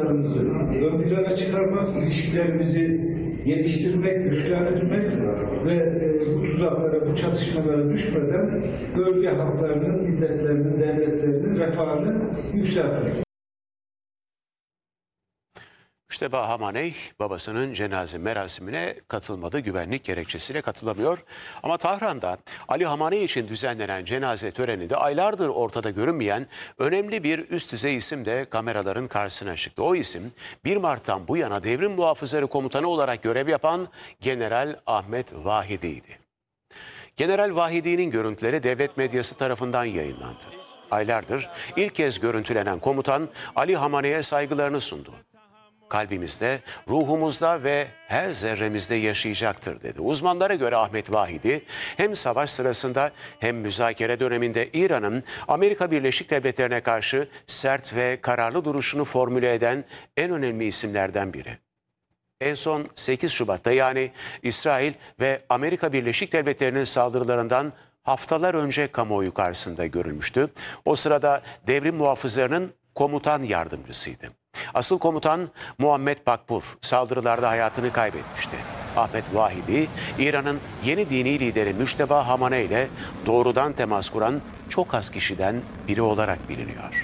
sorunlarımızı ön plana çıkarmak, ilişkilerimizi geliştirmek, güçlendirmek ve bu tuzaklara, bu çatışmalara düşmeden bölge halklarının, milletlerinin, devletlerinin refahını yükseltmek. Müşteba Hamaney babasının cenaze merasimine katılmadı. Güvenlik gerekçesiyle katılamıyor. Ama Tahran'da Ali Hamaney için düzenlenen cenaze töreninde aylardır ortada görünmeyen önemli bir üst düzey isim de kameraların karşısına çıktı. O isim 1 Mart'tan bu yana Devrim Muhafızları Komutanı olarak görev yapan General Ahmet Vahidi'ydi. General Vahidi'nin görüntüleri devlet medyası tarafından yayınlandı. Aylardır ilk kez görüntülenen komutan Ali Hamaney'e saygılarını sundu. Kalbimizde, ruhumuzda ve her zerremizde yaşayacaktır dedi. Uzmanlara göre Ahmet Vahidi hem savaş sırasında hem müzakere döneminde İran'ın Amerika Birleşik Devletleri'ne karşı sert ve kararlı duruşunu formüle eden en önemli isimlerden biri. En son 8 Şubat'ta yani İsrail ve Amerika Birleşik Devletleri'nin saldırılarından haftalar önce kamuoyu karşısında görülmüştü. O sırada devrim muhafızlarının komutan yardımcısıydı. Asıl komutan Muhammed Bakbur saldırılarda hayatını kaybetmişti. Ahmet Vahidi, İran'ın yeni dini lideri Müşteba Hamaney ile doğrudan temas kuran çok az kişiden biri olarak biliniyor.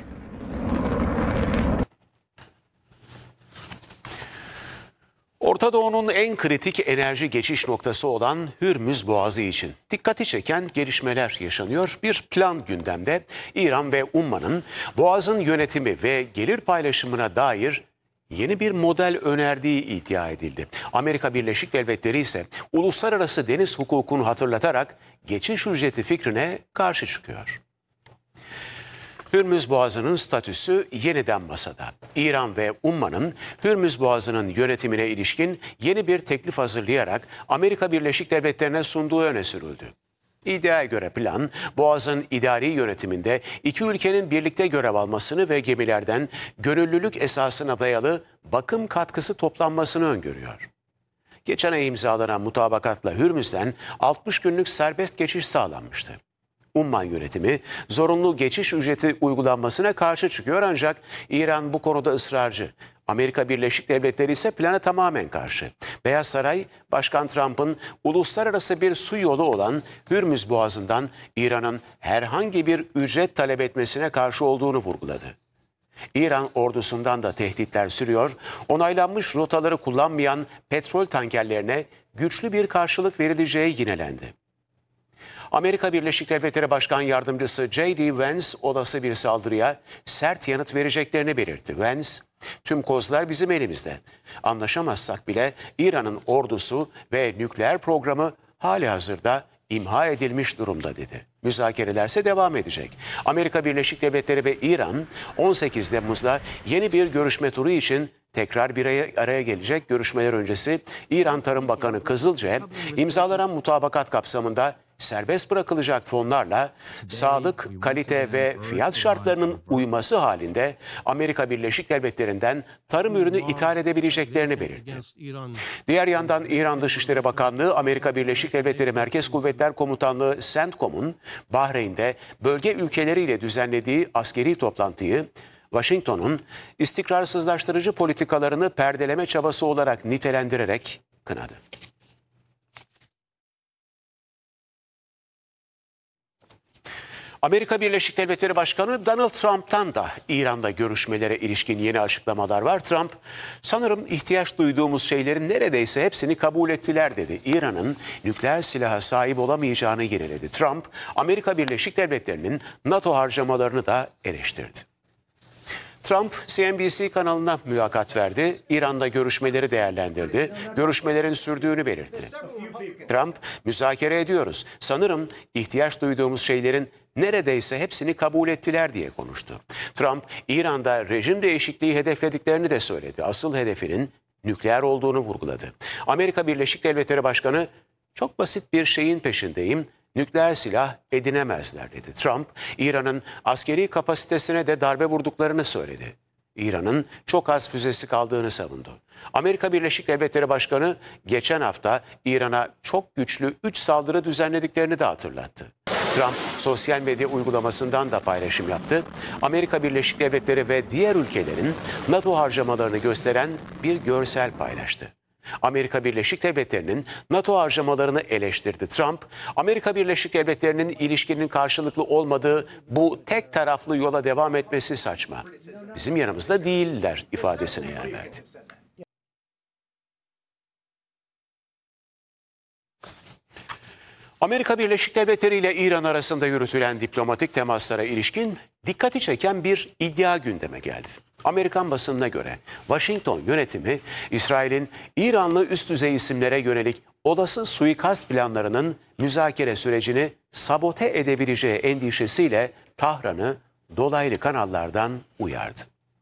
Orta Doğu'nun en kritik enerji geçiş noktası olan Hürmüz Boğazı için dikkati çeken gelişmeler yaşanıyor. Bir plan gündemde. İran ve Umman'ın Boğaz'ın yönetimi ve gelir paylaşımına dair yeni bir model önerdiği iddia edildi. Amerika Birleşik Devletleri ise uluslararası deniz hukukunu hatırlatarak geçiş ücreti fikrine karşı çıkıyor. Hürmüz Boğazı'nın statüsü yeniden masada. İran ve Umman'ın Hürmüz Boğazı'nın yönetimine ilişkin yeni bir teklif hazırlayarak Amerika Birleşik Devletleri'ne sunduğu öne sürüldü. İddiaya göre plan, Boğaz'ın idari yönetiminde iki ülkenin birlikte görev almasını ve gemilerden gönüllülük esasına dayalı bakım katkısı toplanmasını öngörüyor. Geçen ay imzalanan mutabakatla Hürmüz'den 60 günlük serbest geçiş sağlanmıştı. Umman yönetimi zorunlu geçiş ücreti uygulanmasına karşı çıkıyor ancak İran bu konuda ısrarcı. Amerika Birleşik Devletleri ise plana tamamen karşı. Beyaz Saray, Başkan Trump'ın uluslararası bir su yolu olan Hürmüz Boğazı'ndan İran'ın herhangi bir ücret talep etmesine karşı olduğunu vurguladı. İran ordusundan da tehditler sürüyor, onaylanmış rotaları kullanmayan petrol tankerlerine güçlü bir karşılık verileceği yinelendi. Amerika Birleşik Devletleri Başkan Yardımcısı J.D. Vance olası bir saldırıya sert yanıt vereceklerini belirtti. Vance, tüm kozlar bizim elimizde. Anlaşamazsak bile İran'ın ordusu ve nükleer programı halihazırda imha edilmiş durumda dedi. Müzakerelerse devam edecek. Amerika Birleşik Devletleri ve İran 18 Temmuz'da yeni bir görüşme turu için tekrar bir araya gelecek. Görüşmeler öncesi İran Tarım Bakanı Kızılce imzalanan mutabakat kapsamında serbest bırakılacak fonlarla sağlık, kalite ve fiyat şartlarının uyması halinde Amerika Birleşik Devletleri'nden tarım ürünü ithal edebileceklerini belirtti. Diğer yandan İran Dışişleri Bakanlığı, Amerika Birleşik Devletleri Merkez Kuvvetler Komutanlığı CENTCOM'un Bahreyn'de bölge ülkeleriyle düzenlediği askeri toplantıyı Washington'un istikrarsızlaştırıcı politikalarını perdeleme çabası olarak nitelendirerek kınadı. Amerika Birleşik Devletleri Başkanı Donald Trump'tan da İran'da görüşmelere ilişkin yeni açıklamalar var. Trump, sanırım ihtiyaç duyduğumuz şeylerin neredeyse hepsini kabul ettiler dedi. İran'ın nükleer silaha sahip olamayacağını yineledi. Trump, Amerika Birleşik Devletleri'nin NATO harcamalarını da eleştirdi. Trump, CNBC kanalına mülakat verdi. İran'da görüşmeleri değerlendirdi. Görüşmelerin sürdüğünü belirtti. Trump, müzakere ediyoruz. Sanırım ihtiyaç duyduğumuz şeylerin neredeyse hepsini kabul ettiler diye konuştu. Trump, İran'da rejim değişikliği hedeflediklerini de söyledi. Asıl hedefinin nükleer olduğunu vurguladı. Amerika Birleşik Devletleri Başkanı, çok basit bir şeyin peşindeyim. Nükleer silah edinemezler dedi. Trump, İran'ın askeri kapasitesine de darbe vurduklarını söyledi. İran'ın çok az füzesi kaldığını savundu. Amerika Birleşik Devletleri Başkanı geçen hafta İran'a çok güçlü 3 saldırı düzenlediklerini de hatırlattı. Trump sosyal medya uygulamasından da paylaşım yaptı. Amerika Birleşik Devletleri ve diğer ülkelerin NATO harcamalarını gösteren bir görsel paylaştı. Amerika Birleşik Devletleri'nin NATO harcamalarını eleştirdi. Trump, Amerika Birleşik Devletleri'nin ilişkinin karşılıklı olmadığı bu tek taraflı yola devam etmesi saçma. Bizim yanımızda değiller ifadesine yer verdi. Amerika Birleşik Devletleri ile İran arasında yürütülen diplomatik temaslara ilişkin dikkati çeken bir iddia gündeme geldi. Amerikan basınına göre Washington yönetimi İsrail'in İranlı üst düzey isimlere yönelik olası suikast planlarının müzakere sürecini sabote edebileceği endişesiyle Tahran'ı dolaylı kanallardan uyardı.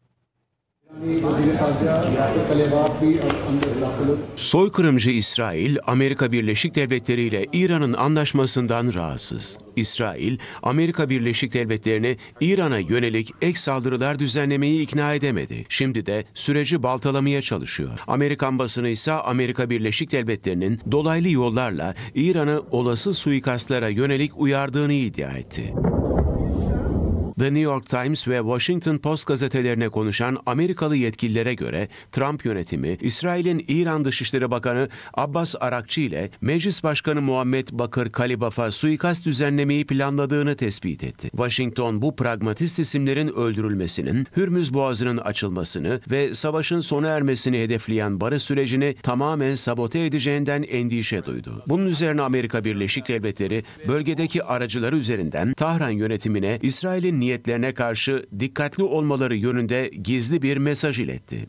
Soykırımcı İsrail, Amerika Birleşik Devletleri ile İran'ın anlaşmasından rahatsız. İsrail, Amerika Birleşik Devletleri'ni İran'a yönelik ek saldırılar düzenlemeyi ikna edemedi. Şimdi de süreci baltalamaya çalışıyor. Amerikan basını ise Amerika Birleşik Devletleri'nin dolaylı yollarla İran'ı olası suikastlara yönelik uyardığını iddia etti. The New York Times ve Washington Post gazetelerine konuşan Amerikalı yetkililere göre Trump yönetimi, İsrail'in İran Dışişleri Bakanı Abbas Arakçı ile Meclis Başkanı Muhammed Bakır Kalibaf'a suikast düzenlemeyi planladığını tespit etti. Washington bu pragmatist isimlerin öldürülmesinin, Hürmüz Boğazı'nın açılmasını ve savaşın sona ermesini hedefleyen barış sürecini tamamen sabote edeceğinden endişe duydu. Bunun üzerine Amerika Birleşik Devletleri bölgedeki aracıları üzerinden Tahran yönetimine İsrail'in niyetlerine karşı dikkatli olmaları yönünde gizli bir mesaj iletti.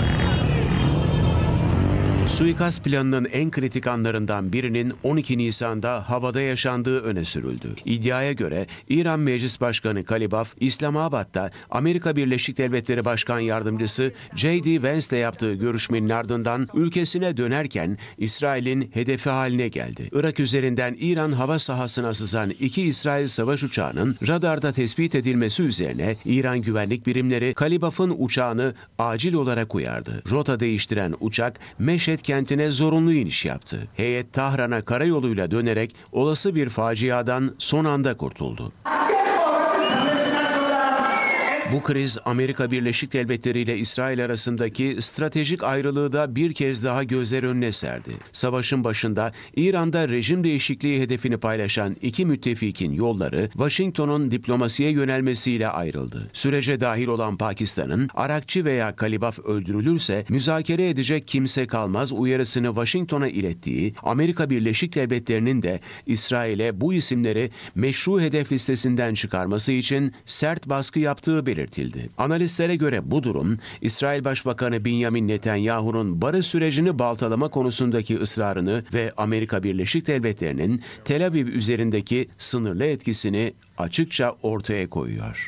Suikast planının en kritik anlarından birinin 12 Nisan'da havada yaşandığı öne sürüldü. İddiaya göre İran Meclis Başkanı Kalibaf, İslamabad'da Amerika Birleşik Devletleri Başkan Yardımcısı J.D. Vance'le yaptığı görüşmenin ardından ülkesine dönerken İsrail'in hedefi haline geldi. Irak üzerinden İran hava sahasına sızan 2 İsrail savaş uçağının radarda tespit edilmesi üzerine İran güvenlik birimleri Kalibaf'ın uçağını acil olarak uyardı. Rota değiştiren uçak Meşhed kentine zorunlu iniş yaptı. Heyet Tahran'a karayoluyla dönerek olası bir faciadan son anda kurtuldu. Bu kriz Amerika Birleşik Devletleri ile İsrail arasındaki stratejik ayrılığı da bir kez daha gözler önüne serdi. Savaşın başında İran'da rejim değişikliği hedefini paylaşan iki müttefikin yolları Washington'un diplomasiye yönelmesiyle ayrıldı. Sürece dahil olan Pakistan'ın Arakçı veya Kalibaf öldürülürse müzakere edecek kimse kalmaz uyarısını Washington'a ilettiği Amerika Birleşik Devletleri'nin de İsrail'e bu isimleri meşru hedef listesinden çıkarması için sert baskı yaptığı belirtildi. Analistlere göre bu durum, İsrail Başbakanı Benjamin Netanyahu'nun barış sürecini baltalama konusundaki ısrarını ve Amerika Birleşik Devletleri'nin Tel Aviv üzerindeki sınırlı etkisini açıkça ortaya koyuyor.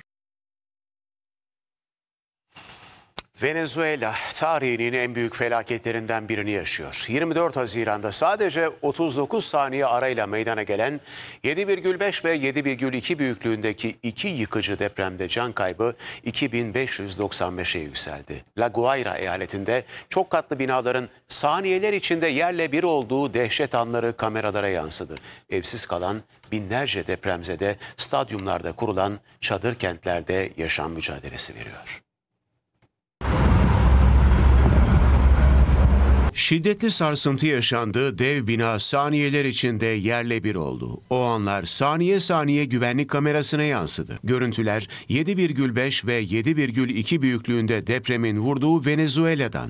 Venezuela tarihinin en büyük felaketlerinden birini yaşıyor. 24 Haziran'da sadece 39 saniye arayla meydana gelen 7,5 ve 7,2 büyüklüğündeki iki yıkıcı depremde can kaybı 2595'e yükseldi. La Guaira eyaletinde çok katlı binaların saniyeler içinde yerle bir olduğu dehşet anları kameralara yansıdı. Evsiz kalan binlerce depremzede stadyumlarda kurulan çadır kentlerde yaşam mücadelesi veriyor. Şiddetli sarsıntı yaşandı, dev bina saniyeler içinde yerle bir oldu. O anlar saniye saniye güvenlik kamerasına yansıdı. Görüntüler 7,5 ve 7,2 büyüklüğünde depremin vurduğu Venezuela'dan.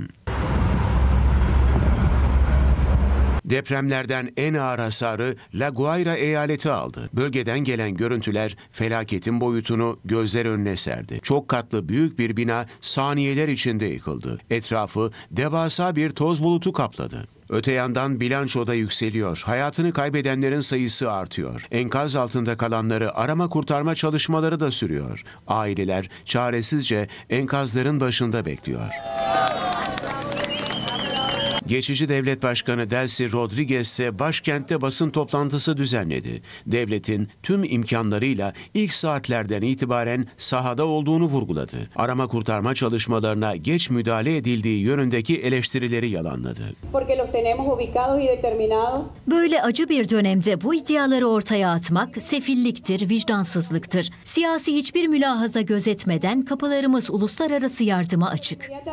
Depremlerden en ağır hasarı La Guaira eyaleti aldı. Bölgeden gelen görüntüler felaketin boyutunu gözler önüne serdi. Çok katlı büyük bir bina saniyeler içinde yıkıldı. Etrafı devasa bir toz bulutu kapladı. Öte yandan bilançoda yükseliyor. Hayatını kaybedenlerin sayısı artıyor. Enkaz altında kalanları arama kurtarma çalışmaları da sürüyor. Aileler çaresizce enkazların başında bekliyor. Geçici devlet başkanı Delcy Rodriguez ise başkentte basın toplantısı düzenledi. Devletin tüm imkanlarıyla ilk saatlerden itibaren sahada olduğunu vurguladı. Arama kurtarma çalışmalarına geç müdahale edildiği yönündeki eleştirileri yalanladı. Böyle acı bir dönemde bu iddiaları ortaya atmak sefilliktir, vicdansızlıktır. Siyasi hiçbir mülahaza gözetmeden kapılarımız uluslararası yardıma açık.